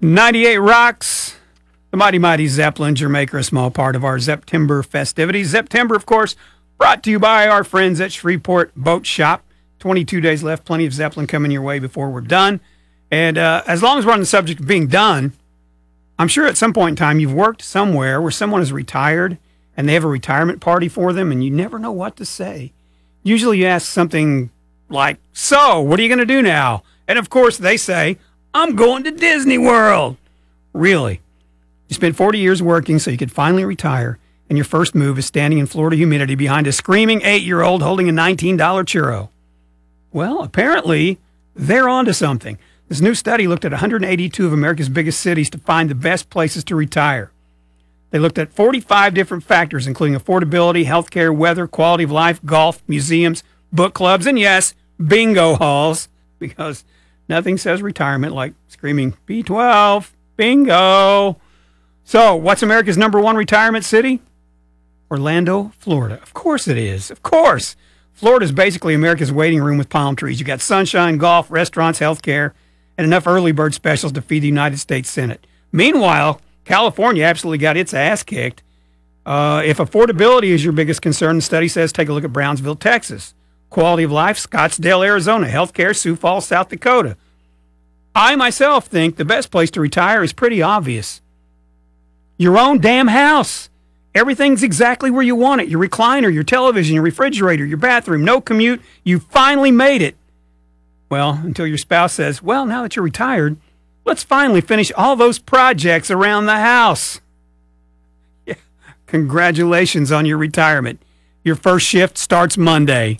98 Rocks. The Mighty Zeppelins are making a small part of our September festivities. September, of course, brought to you by our friends at Shreveport Boat Shop. 22 days left, plenty of Zeppelin coming your way before we're done. And as long as we're on the subject of being done, I'm sure at some point in time you've worked somewhere where someone is retired and they have a retirement party for them and you never know what to say. Usually you ask something like, so, what are you going to do now? And of course they say, I'm going to Disney World. Really? You spent 40 years working so you could finally retire, and your first move is standing in Florida humidity behind a screaming 8-year-old holding a $19 churro. Well, apparently, they're onto something. This new study looked at 182 of America's biggest cities to find the best places to retire. They looked at 45 different factors, including affordability, healthcare, weather, quality of life, golf, museums, book clubs, and yes, bingo halls, because nothing says retirement like screaming B12, bingo. So, what's America's number one retirement city? Orlando, Florida. Of course it is. Of course. Florida is basically America's waiting room with palm trees. You got sunshine, golf, restaurants, healthcare, and enough early bird specials to feed the United States Senate. Meanwhile, California absolutely got its ass kicked. If affordability is your biggest concern, the study says take a look at Brownsville, Texas. Quality of life, Scottsdale, Arizona. Healthcare, Sioux Falls, South Dakota. I myself think the best place to retire is pretty obvious. Your own damn house. Everything's exactly where you want it. Your recliner, your television, your refrigerator, your bathroom, no commute. You finally made it. Well, until your spouse says, well, now that you're retired, let's finally finish all those projects around the house. Yeah. Congratulations on your retirement. Your first shift starts Monday.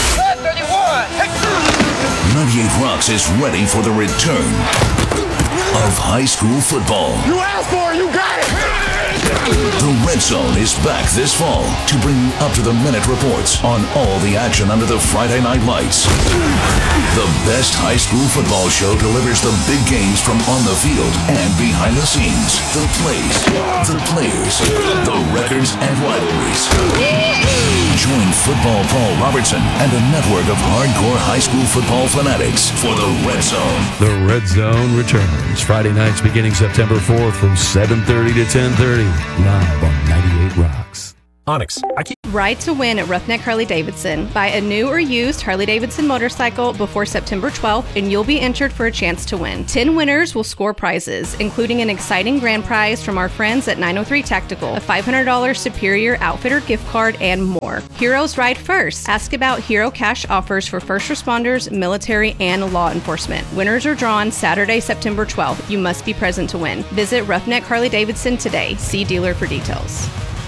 98 Rocks is ready for the return of high school football. You asked for it, you got it! The Red Zone is back this fall to bring up-to-the-minute reports on all the action under the Friday night lights. The best high school football show delivers the big games from on the field and behind the scenes. The plays, the players, the records and rivalries. Join Football Paul Robertson and a network of hardcore high school football fanatics for the Red Zone. The Red Zone returns Friday nights beginning September 4th from 7:30 to 10:30. Live on 98 Rocks. Onyx. Ride to win at Roughneck Harley-Davidson. Buy a new or used Harley-Davidson motorcycle before September 12th, and you'll be entered for a chance to win. 10 winners will score prizes, including an exciting grand prize from our friends at 903 Tactical, a $500 Superior Outfitter gift card, and more. Heroes ride first. Ask about Hero Cash offers for first responders, military, and law enforcement. Winners are drawn Saturday, September 12th. You must be present to win. Visit Roughneck Harley-Davidson today. See dealer for details.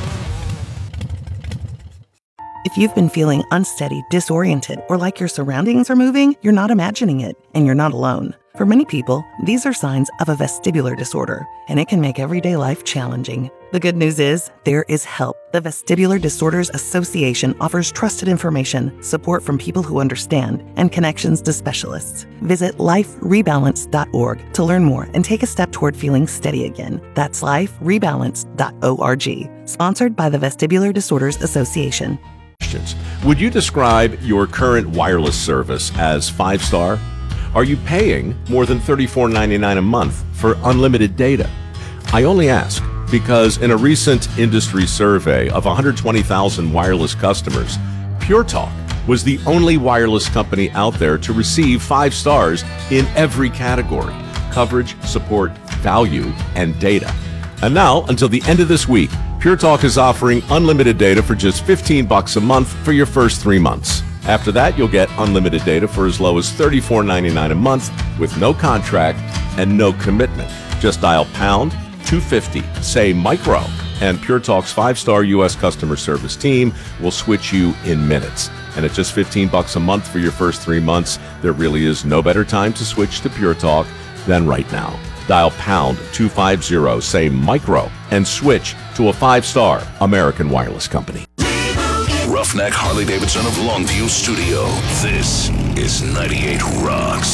If you've been feeling unsteady, disoriented, or like your surroundings are moving, you're not imagining it, and you're not alone. For many people, these are signs of a vestibular disorder, and it can make everyday life challenging. The good news is, there is help. The Vestibular Disorders Association offers trusted information, support from people who understand, and connections to specialists. Visit liferebalance.org to learn more and take a step toward feeling steady again. That's liferebalance.org. Sponsored by the Vestibular Disorders Association. Would you describe your current wireless service as 5-star? Are you paying more than $34.99 a month for unlimited data? I only ask because in a recent industry survey of 120,000 wireless customers, Pure Talk was the only wireless company out there to receive 5 stars in every category: coverage, support, value, and data. And now, until the end of this week, Pure Talk is offering unlimited data for just $15 a month for your first 3 months. After that, you'll get unlimited data for as low as $34.99 a month with no contract and no commitment. Just dial pound 250, say micro, and Pure Talk's 5-star U.S. customer service team will switch you in minutes. And at just $15 a month for your first 3 months, there really is no better time to switch to Pure Talk than right now. Dial pound 250, say micro, and switch to a 5-star American wireless company. Roughneck Harley-Davidson of Longview Studio. This is 98 Rocks.